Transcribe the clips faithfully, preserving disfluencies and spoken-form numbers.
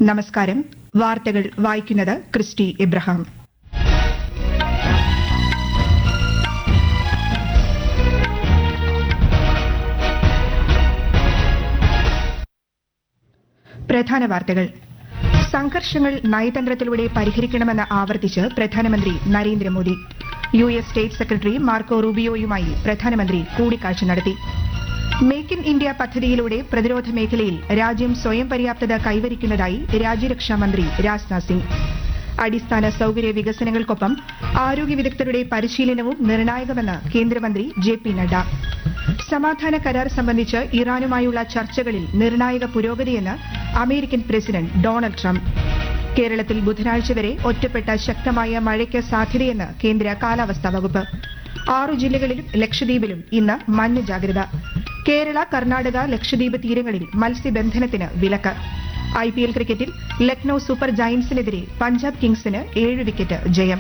നമസ്കാരം. വാർത്തകൾ വായിക്കുന്നത് ക്രിസ്റ്റി ഇബ്രഹാം. പ്രധാന വാർത്തകൾ. സംഘർഷങ്ങൾ നയതന്ത്രത്തിലൂടെ പരിഹരിക്കണമെന്ന് ആവർത്തിച്ച് പ്രധാനമന്ത്രി Narendra Modi. U S state secretary Marco റൂബിയോയുമായി പ്രധാനമന്ത്രി കൂടിക്കാഴ്ച നടത്തി. മേക്ക് ഇൻ ഇന്ത്യ പദ്ധതിയിലൂടെ പ്രതിരോധ മേഖലയിൽ രാജ്യം സ്വയം പര്യാപ്തത കൈവരിക്കുന്നതായി രാജ്യരക്ഷാ മന്ത്രി രാജ്നാഥ് സിംഗ്. അടിസ്ഥാന സൌകര്യ വികസനങ്ങൾക്കൊപ്പം ആരോഗ്യ വിദഗ്ധരുടെ പരിശീലനവും നിർണായകമെന്ന് കേന്ദ്രമന്ത്രി ജെ പി നഡ്ഡ. സമാധാന കരാർ സംബന്ധിച്ച് ഇറാനുമായുള്ള ചർച്ചകളിൽ നിർണായക പുരോഗതിയെന്ന് അമേരിക്കൻ പ്രസിഡന്റ് ഡൊണാൾഡ് ട്രംപ്. കേരളത്തിൽ ബുധനാഴ്ച വരെ ഒറ്റപ്പെട്ട ശക്തമായ മഴയ്ക്ക് സാധ്യതയെന്ന് കേന്ദ്ര കാലാവസ്ഥാ വകുപ്പ്. ആറു ജില്ലകളിലും ലക്ഷദ്വീപിലും ഇന്ന് മഞ്ഞ ജാഗ്രത. കേരള, കർണാടക, ലക്ഷദ്വീപ് തീരങ്ങളിൽ മത്സ്യബന്ധനത്തിന് വിലക്ക്. ഐ പി എൽ ക്രിക്കറ്റിൽ ലക്നൌ സൂപ്പർ ജയന്റ്സിനെതിരെ പഞ്ചാബ് കിങ്സിന് ഏഴ് വിക്കറ്റ് ജയം.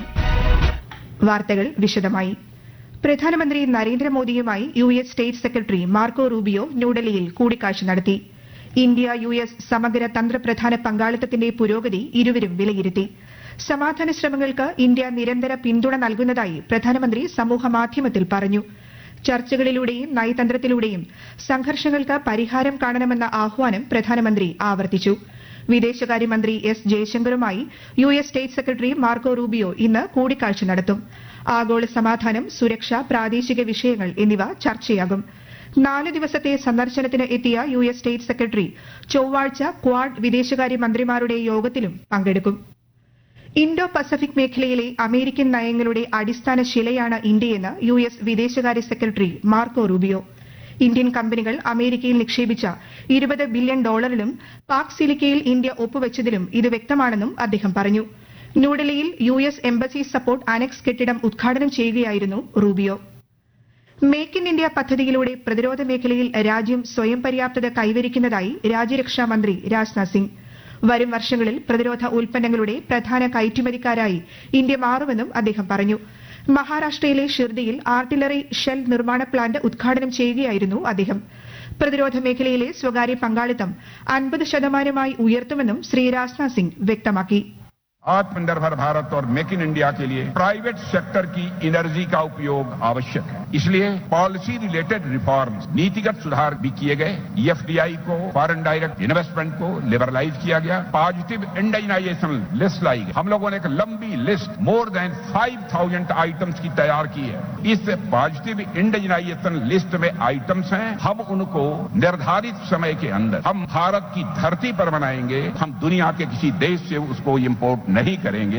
വാർത്തകൾ വിശദമായി. പ്രധാനമന്ത്രി നരേന്ദ്രമോദിയുമായി U S state secretary Marco Rubio ന്യൂഡൽഹിയിൽ കൂടിക്കാഴ്ച നടത്തി. ഇന്ത്യ യു എസ് സമഗ്ര തന്ത്രപ്രധാന പങ്കാളിത്തത്തിന്റെ പുരോഗതി ഇരുവരും വിലയിരുത്തി. സമാധാന ശ്രമങ്ങൾക്ക് ഇന്ത്യ നിരന്തര പിന്തുണ നൽകുന്നതായി പ്രധാനമന്ത്രി സമൂഹമാധ്യമത്തിൽ പറഞ്ഞു. ചർച്ചകളിലൂടെയും നയതന്ത്രത്തിലൂടെയും സംഘർഷങ്ങൾക്ക് പരിഹാരം കാണണമെന്ന ആഹ്വാനം പ്രധാനമന്ത്രി ആവർത്തിച്ചു. വിദേശകാര്യമന്ത്രി S ജയശങ്കറുമായി U S state secretary Marco Rubio ഇന്ന് കൂടിക്കാഴ്ച നടത്തും. ആഗോള സമാധാനം, സുരക്ഷ, പ്രാദേശിക വിഷയങ്ങൾ എന്നിവ ചർച്ചയാകും. നാല് ദിവസത്തെ സന്ദർശനത്തിന് എത്തിയ യു എസ് സ്റ്റേറ്റ് സെക്രട്ടറി ചൊവ്വാഴ്ച ക്വാഡ് വിദേശകാര്യ മന്ത്രിമാരുടെ യോഗത്തിലും പങ്കെടുക്കും. ഇൻഡോ പസഫിക് മേഖലയിലെ അമേരിക്കൻ നയങ്ങളുടെ അടിസ്ഥാന ശിലയാണ് ഇന്ത്യയെന്ന് യു എസ് വിദേശകാര്യ സെക്രട്ടറി മാർക്കോ റൂബിയോ. ഇന്ത്യൻ കമ്പനികൾ അമേരിക്കയിൽ നിക്ഷേപിച്ച ഇരുപത് ബില്യൺ ഡോളറിലും പാക് സിലിക്കയിൽ ഇന്ത്യ ഒപ്പുവച്ചതിലും ഇത് വ്യക്തമാണെന്നും അദ്ദേഹം പറഞ്ഞു. ന്യൂഡൽഹിയിൽ U S embassy support annexe കെട്ടിടം ഉദ്ഘാടനം ചെയ്യുകയായിരുന്നു റൂബിയോ. മേക്ക് ഇൻ ഇന്ത്യ പദ്ധതിയിലൂടെ പ്രതിരോധ മേഖലയിൽ രാജ്യം സ്വയം പര്യാപ്തത കൈവരിക്കുന്നതായി രാജ്യരക്ഷാ മന്ത്രി രാജ്നാഥ് സിംഗ്. വരും വർഷങ്ങളിൽ പ്രതിരോധ ഉൽപ്പന്നങ്ങളുടെ പ്രധാന കയറ്റുമതിക്കാരായി ഇന്ത്യ മാറുമെന്നും അദ്ദേഹം പറഞ്ഞു. മഹാരാഷ്ട്രയിലെ ഷിർദിയിൽ ആർട്ടിലറി ഷെൽ നിർമ്മാണ പ്ലാന്റ് ഉദ്ഘാടനം ചെയ്യുകയായിരുന്നു അദ്ദേഹം. പ്രതിരോധ മേഖലയിലെ സ്വകാര്യ പങ്കാളിത്തം അൻപത് ശതമാനമായി ഉയർത്തുമെന്നും ശ്രീ രാജ്നാഥ് സിംഗ് വ്യക്തമാക്കി. आत्मनिर्भर भारत और मेक इन इंडिया के लिए प्राइवेट सेक्टर की एनर्जी का उपयोग आवश्यक है. इसलिए पॉलिसी रिलेटेड रिफॉर्म्स, नीतिगत सुधार भी किए गए. एफ डी आई को, फॉरेन डायरेक्ट इन्वेस्टमेंट को लिबरलाइज किया गया. पॉजिटिव इंडाइनाइजेशन लिस्ट लाई गई. हम लोगों ने एक लंबी list more than five thousand items की तैयार की है. इस पॉजिटिव इंडाइनाइजेशन लिस्ट में आइटम्स हैं. हम उनको निर्धारित समय के अंदर हम भारत की धरती पर बनाएंगे. हम दुनिया के किसी देश से उसको इम्पोर्ट नहीं करेंगे.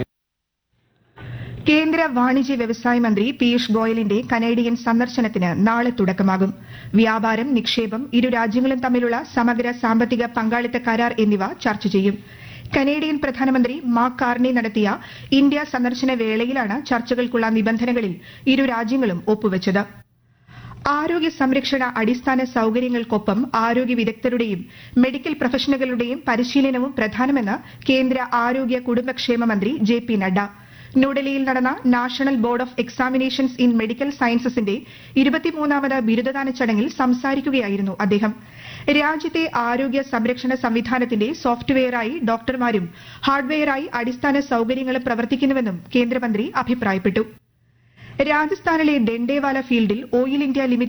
കേന്ദ്ര വാണിജ്യ വ്യവസായ മന്ത്രി പീയൂഷ് ഗോയലിന്റെ കനേഡിയൻ സന്ദർശനത്തിന് നാളെ തുടക്കമാകും. വ്യാപാരം, നിക്ഷേപം, ഇരു രാജ്യങ്ങളും തമ്മിലുള്ള സമഗ്ര സാമ്പത്തിക പങ്കാളിത്ത കരാർ എന്നിവ ചർച്ച ചെയ്യും. കനേഡിയൻ പ്രധാനമന്ത്രി മാർക്ക് കാർണി നടത്തിയ ഇന്ത്യ സന്ദർശന വേളയിലാണ് ചർച്ചകൾക്കുള്ള നിബന്ധനകളിൽ ഇരു രാജ്യങ്ങളും ഒപ്പുവച്ചത്. ആരോഗ്യ സംരക്ഷണ അടിസ്ഥാന സൌകര്യങ്ങൾക്കൊപ്പം ആരോഗ്യ വിദഗ്ധരുടെയും മെഡിക്കൽ പ്രൊഫഷണലുകളുടെയും പരിശീലനവും പ്രധാനമെന്ന് കേന്ദ്ര ആരോഗ്യ കുടുംബക്ഷേമ മന്ത്രി ജെ പി നഡ്ഡ. ന്യൂഡൽഹിയിൽ നടന്ന national board of examinations in medical സയൻസസിന്റെ ഇരുപത്തിമൂന്നാമത് ബിരുദദാന ചടങ്ങിൽ സംസാരിക്കുകയായിരുന്നു അദ്ദേഹം. രാജ്യത്തെ ആരോഗ്യ സംരക്ഷണ സംവിധാനത്തിന്റെ സോഫ്റ്റ്വെയറായി ഡോക്ടർമാരും ഹാർഡ്വെയറായി അടിസ്ഥാന സൌകര്യങ്ങളും പ്രവർത്തിക്കുന്നുവെന്നും കേന്ദ്രമന്ത്രി അഭിപ്രായപ്പെട്ടു. രാജസ്ഥാനിലെ ഡെൻഡേവാല ഫീൽഡിൽ ഓയിൽ ഇന്ത്യ ലിമിറ്റഡ്